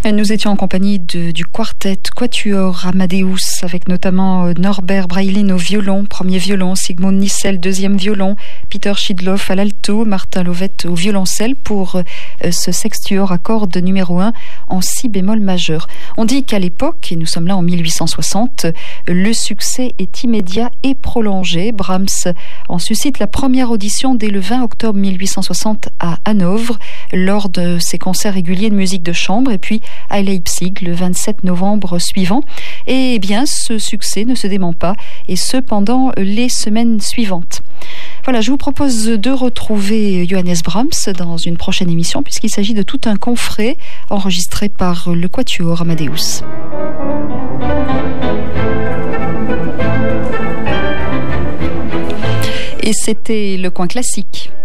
Nous étions en compagnie du quartet Quatuor Amadeus, avec notamment Norbert Brailin au violon, premier violon, Sigmund Nissel, deuxième violon, Peter Schidloff à l'alto, Martin Lovette au violoncelle pour ce sextuor à cordes numéro 1 en si bémol majeur. On dit qu'à l'époque, et nous sommes là en 1860, le succès est immédiat et prolongé. Brahms en suscite la première audition dès le 20 octobre 1860 à Hanovre, lors de ses concerts réguliers de musique de chambre, et puis à Leipzig le 27 novembre suivant. Et bien, ce succès ne se dément pas, et ce pendant les semaines suivantes. Voilà, je vous propose de retrouver Johannes Brahms dans une prochaine émission, puisqu'il s'agit de tout un confré enregistré par le Quatuor Amadeus. Et c'était le coin classique.